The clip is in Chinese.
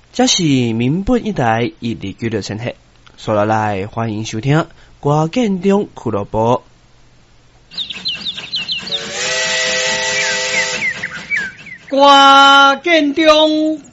这是民本一台129千赫，所以来欢迎收听歌建中俱乐部。 歌建中